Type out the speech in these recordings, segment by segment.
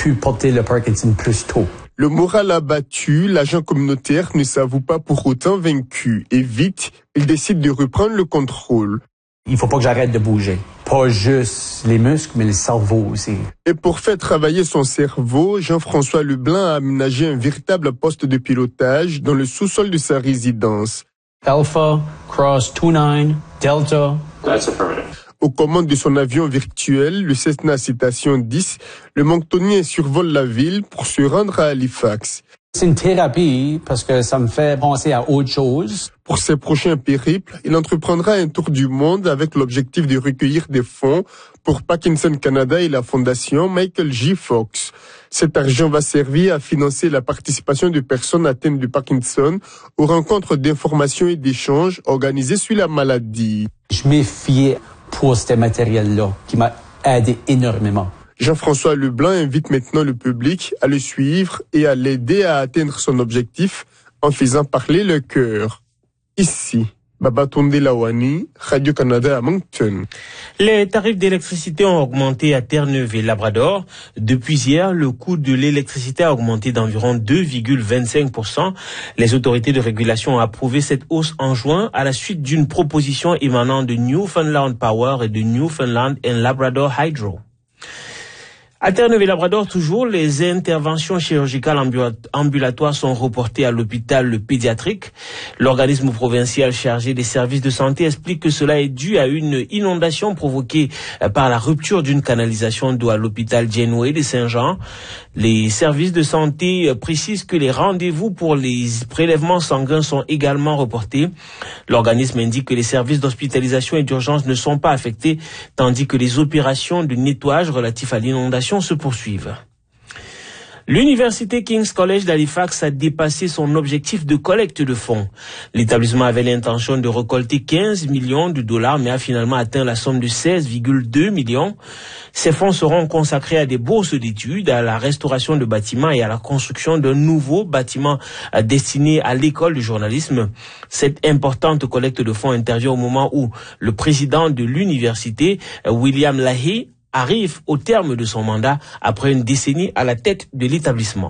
pu porter le Parkinson plus tôt. Le moral abattu, l'agent communautaire ne s'avoue pas pour autant vaincu. Et vite, il décide de reprendre le contrôle. Il faut pas que j'arrête de bouger. Pas juste les muscles, mais le cerveau aussi. Et pour faire travailler son cerveau, Jean-François Leblanc a aménagé un véritable poste de pilotage dans le sous-sol de sa résidence. Alpha, Cross 29, Delta. That's affirmative. Aux commandes de son avion virtuel, le Cessna Citation 10, le Monctonien survole la ville pour se rendre à Halifax. C'est une thérapie parce que ça me fait penser à autre chose. Pour ses prochains périples, il entreprendra un tour du monde avec l'objectif de recueillir des fonds pour Parkinson Canada et la fondation Michael J. Fox. Cet argent va servir à financer la participation de personnes atteintes de Parkinson aux rencontres d'information et d'échanges organisées sur la maladie. Je m'ai fié pour ce matériel-là qui m'a aidé énormément. Jean-François Leblanc invite maintenant le public à le suivre et à l'aider à atteindre son objectif en faisant parler le cœur. Ici, Babatunde Lawani, Radio-Canada à Moncton. Les tarifs d'électricité ont augmenté à Terre-Neuve et Labrador. Depuis hier, le coût de l'électricité a augmenté d'environ 2,25%. Les autorités de régulation ont approuvé cette hausse en juin à la suite d'une proposition émanant de Newfoundland Power et de Newfoundland and Labrador Hydro. À Terre-Neuve et Labrador, toujours, les interventions chirurgicales ambulatoires sont reportées à l'hôpital pédiatrique. L'organisme provincial chargé des services de santé explique que cela est dû à une inondation provoquée par la rupture d'une canalisation d'eau à l'hôpital Janeway de Saint-Jean. Les services de santé précisent que les rendez-vous pour les prélèvements sanguins sont également reportés. L'organisme indique que les services d'hospitalisation et d'urgence ne sont pas affectés, tandis que les opérations de nettoyage relatifs à l'inondation se poursuivent. L'université King's College d'Halifax a dépassé son objectif de collecte de fonds. L'établissement avait l'intention de récolter 15 millions de dollars, mais a finalement atteint la somme de 16,2 millions. Ces fonds seront consacrés à des bourses d'études, à la restauration de bâtiments et à la construction d'un nouveau bâtiment destiné à l'école de journalisme. Cette importante collecte de fonds intervient au moment où le président de l'université, William Lahey, arrive au terme de son mandat après une décennie à la tête de l'établissement.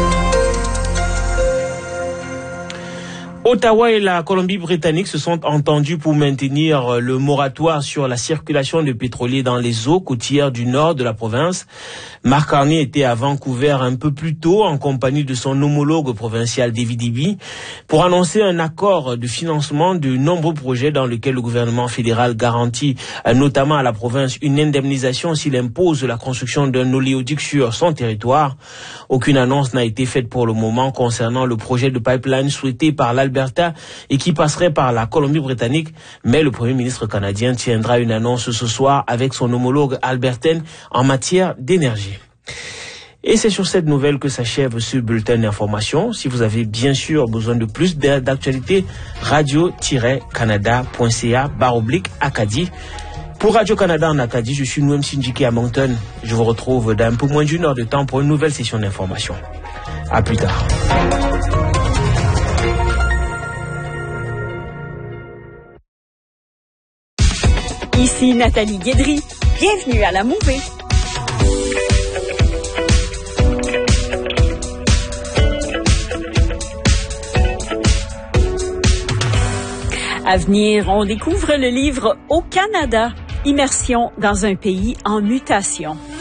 Ottawa et la Colombie-Britannique se sont entendus pour maintenir le moratoire sur la circulation de pétroliers dans les eaux côtières du nord de la province. Mark Carney était à Vancouver un peu plus tôt en compagnie de son homologue provincial David Eby pour annoncer un accord de financement de nombreux projets dans lesquels le gouvernement fédéral garantit notamment à la province une indemnisation s'il impose la construction d'un oléoduc sur son territoire. Aucune annonce n'a été faite pour le moment concernant le projet de pipeline souhaité par l'Alberta et qui passerait par la Colombie-Britannique, mais le Premier ministre canadien tiendra une annonce ce soir avec son homologue albertaine en matière d'énergie. Et c'est sur cette nouvelle que s'achève ce bulletin d'information. Si vous avez bien sûr besoin de plus d'actualités, radio-canada.ca/Acadie. Pour Radio-Canada en Acadie, je suis Noem Sindjiki à Moncton. Je vous retrouve dans un peu moins d'une heure de temps pour une nouvelle session d'information. À plus tard. Ici Nathalie Guédry. Bienvenue à la Mouvée. À venir, on découvre le livre Au Canada, immersion dans un pays en mutation.